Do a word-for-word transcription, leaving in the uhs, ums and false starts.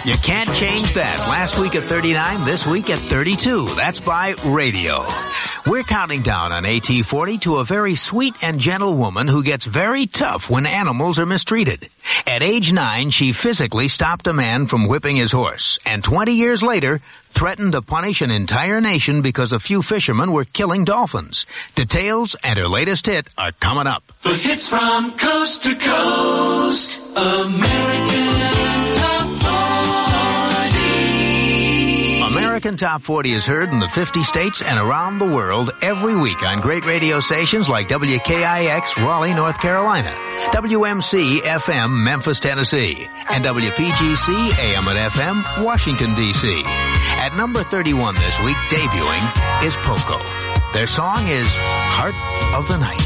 You can't change that. Last week at thirty-nine, this week at thirty-two. That's by radio. We're counting down on A T forty to a very sweet and gentle woman who gets very tough when animals are mistreated. At age nine, she physically stopped a man from whipping his horse, and twenty years later, threatened to punish an entire nation because a few fishermen were killing dolphins. Details and her latest hit are coming up. The hits from coast to coast, American Top forty. American Top forty is heard in the fifty states and around the world every week on great radio stations like W K I X, Raleigh, North Carolina, W M C F M, Memphis, Tennessee, and W P G C A M and F M, Washington, D C At number thirty-one this week, debuting, is Poco. Their song is Heart of the Night.